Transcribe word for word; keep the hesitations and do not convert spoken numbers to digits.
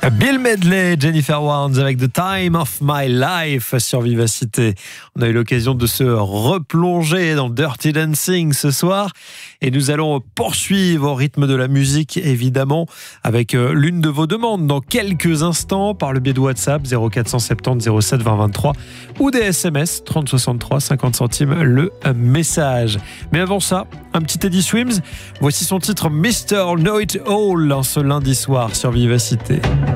Bill Medley, Jennifer Warnes avec The Time of My Life sur Vivacité. On a eu l'occasion de se replonger dans Dirty Dancing ce soir et nous allons poursuivre au rythme de la musique évidemment avec l'une de vos demandes dans quelques instants par le biais de WhatsApp zéro quatre cent soixante-dix zéro sept vingt vingt-trois ou des S M S trente soixante-trois cinquante centimes le message. Mais avant ça, un petit Teddy Swims. Voici son titre Mister Know It All ce lundi soir sur Vivacité.